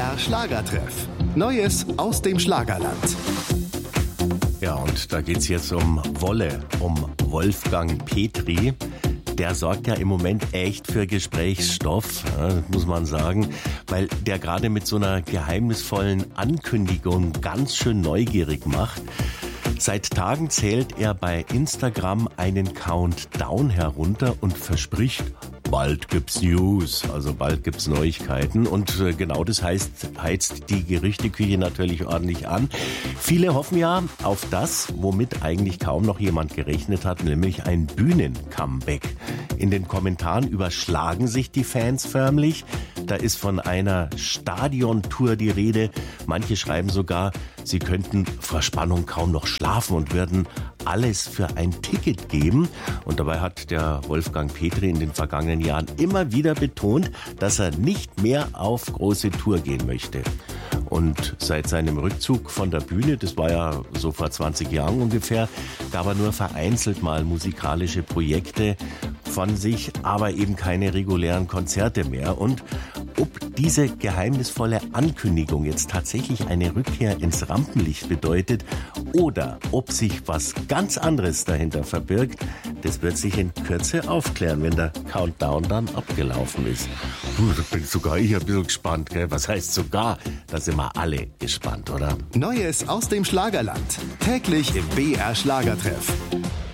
BR Schlagertreff. Neues aus dem Schlagerland. Ja, und da geht's jetzt um Wolle, um Wolfgang Petri. Der sorgt ja im Moment echt für Gesprächsstoff, muss man sagen, weil der gerade mit so einer geheimnisvollen Ankündigung ganz schön neugierig macht. Seit Tagen zählt er bei Instagram einen Countdown herunter und verspricht, bald gibt's News, also bald gibt's Neuigkeiten. Und genau das heizt die Gerüchteküche natürlich ordentlich an. Viele hoffen ja auf das, womit eigentlich kaum noch jemand gerechnet hat, nämlich ein Bühnen-Comeback. In den Kommentaren überschlagen sich die Fans förmlich. Da ist von einer Stadiontour die Rede. Manche schreiben sogar, sie könnten vor Spannung kaum noch schlafen und würden alles für ein Ticket geben. Und dabei hat der Wolfgang Petri in den vergangenen Jahren immer wieder betont, dass er nicht mehr auf große Tour gehen möchte. Und seit seinem Rückzug von der Bühne, das war ja so vor 20 Jahren ungefähr, gab er nur vereinzelt mal musikalische Projekte von sich, aber eben keine regulären Konzerte mehr. Und ob diese geheimnisvolle Ankündigung jetzt tatsächlich eine Rückkehr ins Rampenlicht bedeutet oder ob sich was ganz anderes dahinter verbirgt, das wird sich in Kürze aufklären, wenn der Countdown dann abgelaufen ist. Da bin sogar ich ein bisschen gespannt, gell? Was heißt sogar? Da sind wir alle gespannt, oder? Neues aus dem Schlagerland. Täglich im BR Schlagertreff.